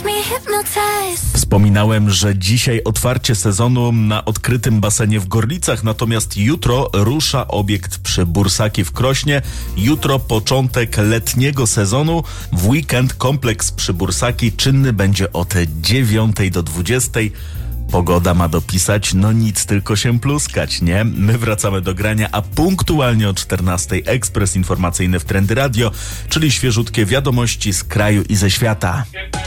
Wspominałem, że dzisiaj otwarcie sezonu na odkrytym basenie w Gorlicach, natomiast jutro rusza obiekt przy Bursaki w Krośnie. Jutro początek letniego sezonu. W weekend kompleks przy Bursaki czynny będzie od 9 do 20. Pogoda ma dopisać, no nic, tylko się pluskać, nie? My wracamy do grania, a punktualnie o 14 ekspres informacyjny w Trendy Radio, czyli świeżutkie wiadomości z kraju i ze świata.